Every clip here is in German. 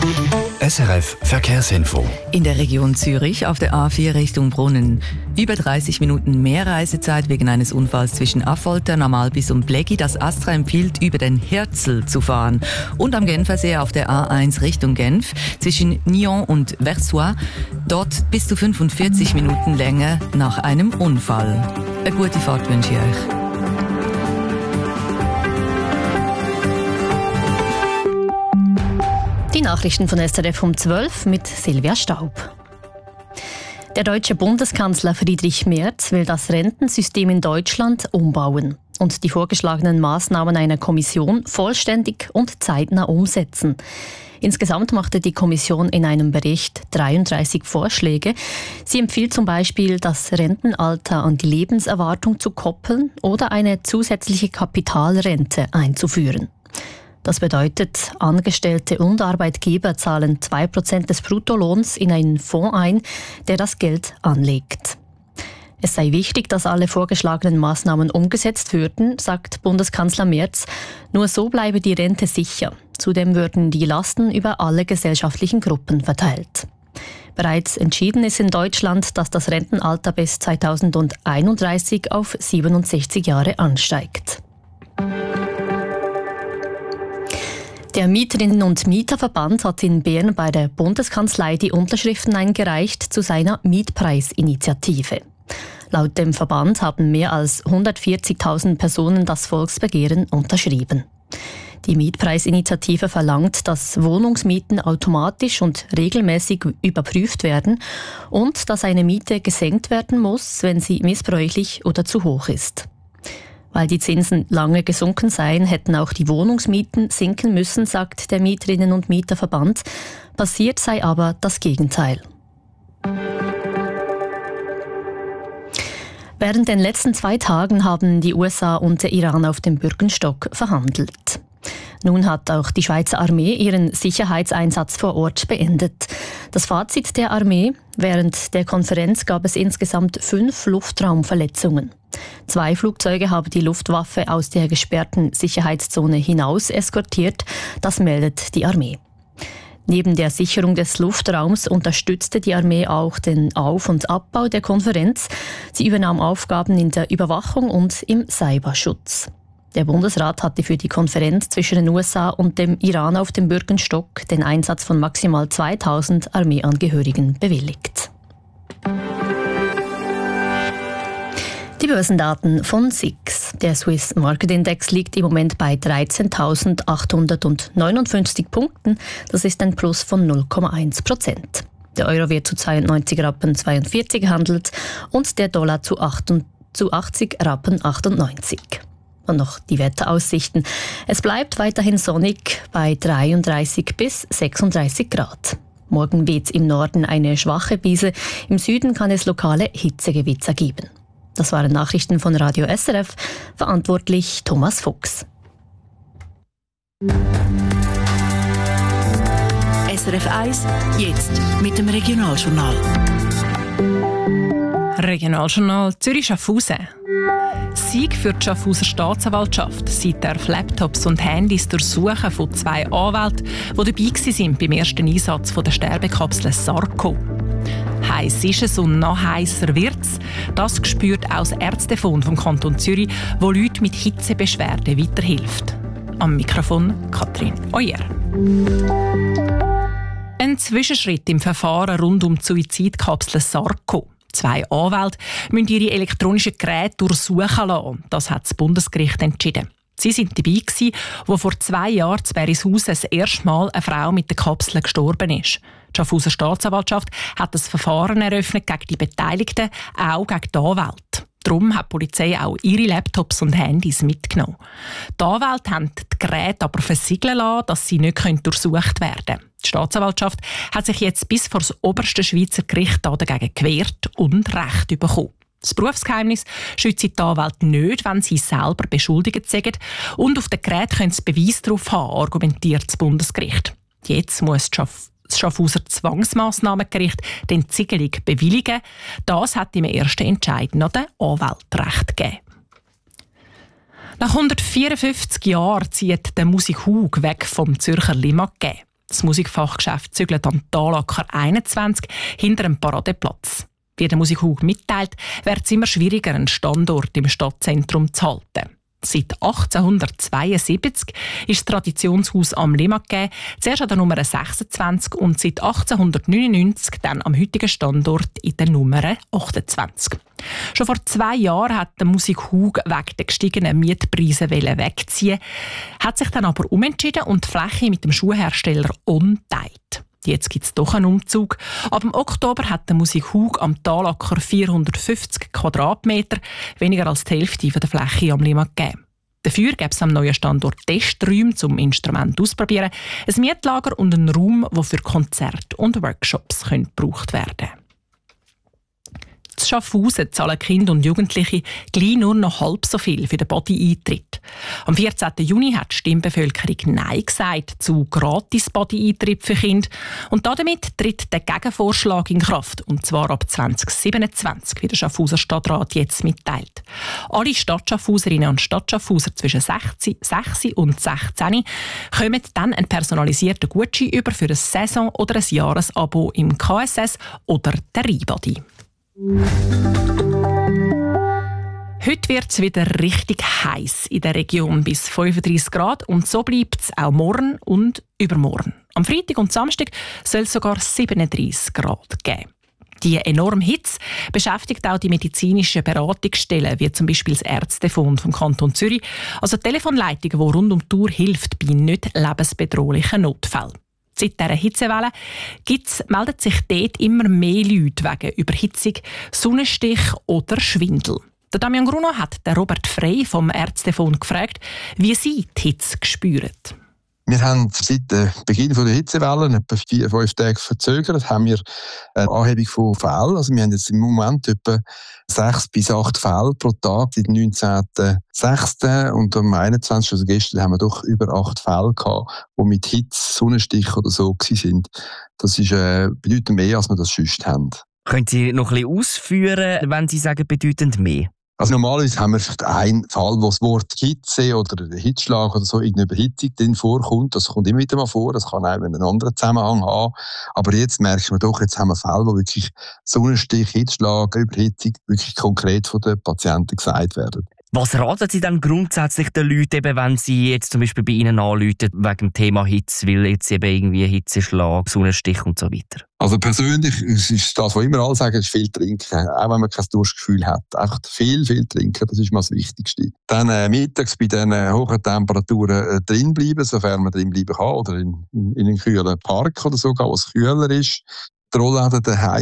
SRF Verkehrsinfo. In der Region Zürich auf der A4 Richtung Brunnen. Über 30 Minuten mehr Reisezeit wegen eines Unfalls zwischen Affolter, Amalbis und Bleggi. Das Astra empfiehlt, über den Hirzel zu fahren. Und am Genfersee auf der A1 Richtung Genf zwischen Nyon und Versoix. Dort bis zu 45 Minuten länger nach einem Unfall. Eine gute Fahrt wünsche ich euch. Die Nachrichten von SRF um 12 mit Silvia Staub. Der deutsche Bundeskanzler Friedrich Merz will das Rentensystem in Deutschland umbauen und die vorgeschlagenen Maßnahmen einer Kommission vollständig und zeitnah umsetzen. Insgesamt machte die Kommission in einem Bericht 33 Vorschläge. Sie empfiehlt zum Beispiel, das Rentenalter an die Lebenserwartung zu koppeln oder eine zusätzliche Kapitalrente einzuführen. Das bedeutet, Angestellte und Arbeitgeber zahlen 2% des Bruttolohns in einen Fonds ein, der das Geld anlegt. Es sei wichtig, dass alle vorgeschlagenen Maßnahmen umgesetzt würden, sagt Bundeskanzler Merz. Nur so bleibe die Rente sicher. Zudem würden die Lasten über alle gesellschaftlichen Gruppen verteilt. Bereits entschieden ist in Deutschland, dass das Rentenalter bis 2031 auf 67 Jahre ansteigt. Der Mieterinnen- und Mieterverband hat in Bern bei der Bundeskanzlei die Unterschriften eingereicht zu seiner Mietpreisinitiative. Laut dem Verband haben mehr als 140.000 Personen das Volksbegehren unterschrieben. Die Mietpreisinitiative verlangt, dass Wohnungsmieten automatisch und regelmäßig überprüft werden und dass eine Miete gesenkt werden muss, wenn sie missbräuchlich oder zu hoch ist. Weil die Zinsen lange gesunken seien, hätten auch die Wohnungsmieten sinken müssen, sagt der Mieterinnen- und Mieterverband. Passiert sei aber das Gegenteil. Während den letzten 2 Tagen haben die USA und der Iran auf dem Bürgenstock verhandelt. Nun hat auch die Schweizer Armee ihren Sicherheitseinsatz vor Ort beendet. Das Fazit der Armee: Während der Konferenz gab es insgesamt 5 Luftraumverletzungen. 2 Flugzeuge haben die Luftwaffe aus der gesperrten Sicherheitszone hinaus eskortiert, das meldet die Armee. Neben der Sicherung des Luftraums unterstützte die Armee auch den Auf- und Abbau der Konferenz. Sie übernahm Aufgaben in der Überwachung und im Cyberschutz. Der Bundesrat hatte für die Konferenz zwischen den USA und dem Iran auf dem Bürgenstock den Einsatz von maximal 2000 Armeeangehörigen bewilligt. Die Börsendaten von SIX. Der Swiss Market Index liegt im Moment bei 13.859 Punkten. Das ist ein Plus von 0,1%. Der Euro wird zu 92 Rappen 42 gehandelt und der Dollar zu 80 Rappen 98. Und noch die Wetteraussichten. Es bleibt weiterhin sonnig bei 33 bis 36 Grad. Morgen weht im Norden eine schwache Brise. Im Süden kann es lokale Hitzegewitzer geben. Das waren Nachrichten von Radio SRF. Verantwortlich Thomas Fuchs. SRF 1, jetzt mit dem Regionaljournal. Regionaljournal Zürich-Schaffhausen. Sieg für die Schaffhauser Staatsanwaltschaft. Sie darf Laptops und Handys durchsuchen von 2 Anwälten, die dabei waren beim ersten Einsatz der Sterbekapsel Sarko. Heiß ist es und noch heißer wird es. Das spürt auch das Ärztefond vom Kanton Zürich, wo Leuten mit Hitzebeschwerden weiterhilft. Am Mikrofon Katrin Euer. Ein Zwischenschritt im Verfahren rund um die Suizidkapsel Sarko. 2 Anwälte müssen ihre elektronischen Geräte durchsuchen lassen. Das hat das Bundesgericht entschieden. Sie waren dabei, wo vor 2 Jahren zu Berishausen das erste Mal eine Frau mit der Kapsel gestorben ist. Die Schaffhauser Staatsanwaltschaft hat das Verfahren eröffnet gegen die Beteiligten, auch gegen die Anwälte. Darum hat die Polizei auch ihre Laptops und Handys mitgenommen. Die Anwälte haben die Geräte aber versiegeln lassen, dass sie nicht durchsucht werden können. Die Staatsanwaltschaft hat sich jetzt bis vor das oberste Schweizer Gericht dagegen gewehrt und Recht bekommen. Das Berufsgeheimnis schützt die Anwälte nicht, wenn sie selber beschuldigt sind. Und auf den Geräten können sie Beweis darauf haben, argumentiert das Bundesgericht. Jetzt muss das Schaffhauser Zwangsmassnahmengericht die Entsiegelung bewilligen. Das hat im ersten Entscheid noch den Anwälten Recht gegeben. Nach 154 Jahren zieht der Musik Hug weg vom Zürcher Limmat. Das Musikfachgeschäft zügelt an Talacker 21 hinter dem Paradeplatz. Wie der Musikhug mitteilt, wird es immer schwieriger, einen Standort im Stadtzentrum zu halten. Seit 1872 ist das Traditionshaus am Limmat gegeben, zuerst an der Nummer 26 und seit 1899 dann am heutigen Standort in der Nummer 28. Schon vor 2 Jahren hat der Musikhug wegen der gestiegenen Mietpreise wegziehen, hat sich dann aber umentschieden und die Fläche mit dem Schuhhersteller On teilt. Jetzt gibt es doch einen Umzug. Ab dem Oktober hat der Musikhug am Talacker 450 Quadratmeter, weniger als die Hälfte der Fläche am Limmat gegeben. Dafür gibt es am neuen Standort Testräume zum Instrument ausprobieren, ein Mietlager und einen Raum, der für Konzerte und Workshops gebraucht werden können. In Schaffhausen zahlen Kinder und Jugendliche gleich nur noch halb so viel für den Body-Eintritt. Am 14. Juni hat die Stimmbevölkerung Nein gesagt zu gratis Body-Eintritt für Kinder. Und damit tritt der Gegenvorschlag in Kraft. Und zwar ab 2027, wie der Schaffhauser Stadtrat jetzt mitteilt. Alle Stadtschaffhauserinnen und Stadtschaffhauser zwischen 6 und 16 kommen dann einen personalisierten Gutschein über für ein Saison- oder ein Jahresabo im KSS oder der Rheinbody. Heute wird es wieder richtig heiß in der Region, bis 35 Grad. Und so bleibt es auch morgen und übermorgen. Am Freitag und Samstag soll es sogar 37 Grad geben. Die enorme Hitze beschäftigt auch die medizinischen Beratungsstellen, wie zum Beispiel das Ärztefond vom Kanton Zürich, also Telefonleitungen, die rund um die Uhr hilft bei nicht lebensbedrohlichen Notfällen. Seit dieser Hitzewelle melden sich dort immer mehr Leute wegen Überhitzung, Sonnenstich oder Schwindel. Der Damian Gruno hat den Robert Frey vom Ärztefond gefragt, wie sie die Hitze spüren. Wir haben seit Beginn der Hitzewelle, etwa 4-5 Tage verzögert, haben wir eine Anhebung von Fällen. Also wir haben jetzt im Moment etwa 6 bis 8 Fälle pro Tag seit dem 19.06. Und am 21. also gestern, haben wir doch über 8 Fälle gehabt, die mit Hitze, Sonnenstich oder so waren. Das ist bedeutend mehr, als wir das sonst haben. Können Sie noch ein bisschen ausführen, wenn Sie sagen, bedeutend mehr? Also normalerweise haben wir einen Fall, wo das Wort Hitze oder Hitzschlag oder so irgendeine Überhitzung drin vorkommt. Das kommt immer wieder mal vor. Das kann auch einen anderen Zusammenhang haben. Aber jetzt merken wir doch, jetzt haben wir Fälle, wo wirklich Sonnenstich, Hitzschlag, Überhitzung wirklich konkret von den Patienten gesagt werden. Was raten Sie dann grundsätzlich den Leuten, eben, wenn sie jetzt zum Beispiel bei Ihnen anrufen wegen dem Thema Hitze, weil jetzt eben irgendwie Hitzeschlag, Sonnenstich und so weiter? Also persönlich ist das, was immer alle sagen, ist viel trinken. Auch wenn man kein Durstgefühl hat. Einfach viel trinken, das ist mal das Wichtigste. Dann mittags bei den hohen Temperaturen drin bleiben, sofern man drin bleiben kann. Oder in einen kühlen Park oder so, wo es kühler ist. Die Rollladen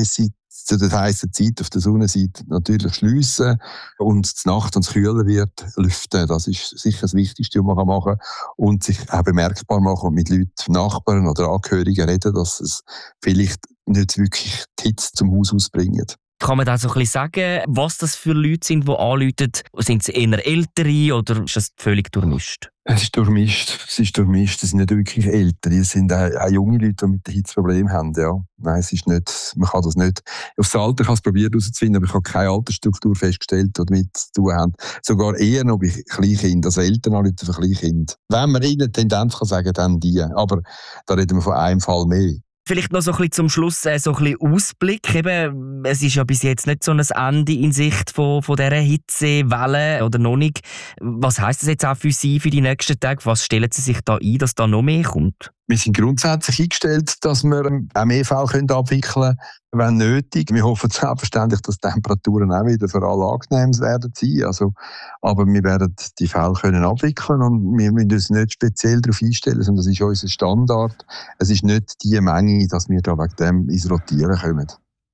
zu der heißen Zeit auf der Sonnenseite natürlich schliessen und die Nacht, wenn es kühler wird, lüften. Das ist sicher das Wichtigste, was man machen kann. Und sich auch bemerkbar machen und mit Leuten, Nachbarn oder Angehörigen reden, dass es vielleicht nicht wirklich die Hitze zum Haus ausbringt. Kann man da so ein bisschen sagen, was das für Leute sind, die anrufen? Sind es eher Ältere oder ist das völlig durchmischt? Es ist durchmischt. Das sind nicht wirklich Ältere. Es sind auch junge Leute, die mit dem Hitzproblem haben. Ja. Nein, es ist nicht, man kann das nicht. Aufs Alter kann es probieren herauszufinden, aber ich habe keine Altersstruktur festgestellt, die damit zu tun haben. Sogar eher noch bei Kleinkindern, also Eltern anrufen für Kleinkinder. Wenn man ihnen eine Tendenz kann sagen, dann die. Aber da reden wir von einem Fall mehr. Vielleicht noch so ein bisschen zum Schluss so ein bisschen Ausblick. Eben, es ist ja bis jetzt nicht so ein Ende in Sicht von dieser Hitzewelle oder noch nicht. Was heisst das jetzt auch für Sie für die nächsten Tage? Was stellen Sie sich da ein, dass da noch mehr kommt? Wir sind grundsätzlich eingestellt, dass wir auch mehr Fälle abwickeln können, wenn nötig. Wir hoffen selbstverständlich, dass die Temperaturen auch wieder für alle angenehm werden sein. Also, aber wir werden die Fälle abwickeln und wir müssen uns nicht speziell darauf einstellen, sondern das ist unser Standard. Es ist nicht die Menge, dass wir da wegen dem ins Rotieren kommen.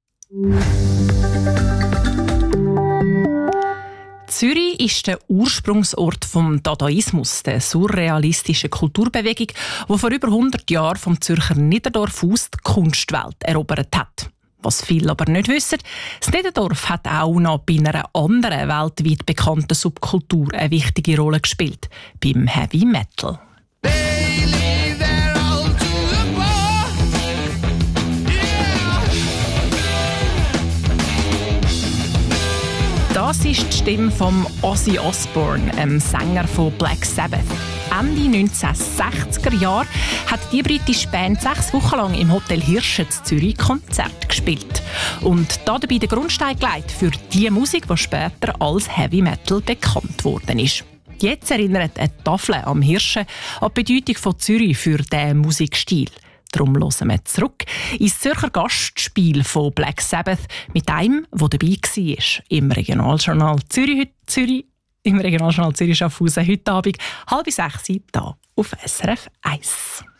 Zürich ist der Ursprungsort vom Dadaismus, der surrealistischen Kulturbewegung, die vor über 100 Jahren vom Zürcher Niederdorf aus die Kunstwelt erobert hat. Was viele aber nicht wissen, das Niederdorf hat auch noch bei einer anderen weltweit bekannten Subkultur eine wichtige Rolle gespielt, beim Heavy Metal. Das ist die Stimme von Ozzy Osbourne, einem Sänger von Black Sabbath. Ende 1960er Jahre hat die britische Band 6 Wochen lang im Hotel Hirsche in Zürich Konzert gespielt. Und dabei den Grundstein gelegt für die Musik, die später als Heavy Metal bekannt worden ist. Jetzt erinnert eine Tafel am Hirsche an die Bedeutung von Zürich für diesen Musikstil. Darum hören wir zurück ins Zürcher Gastspiel von Black Sabbath mit einem, der dabei war im Regionaljournal Zürich im Regionaljournal Zürich Schaffhausen heute Abend 5:30 hier auf SRF 1.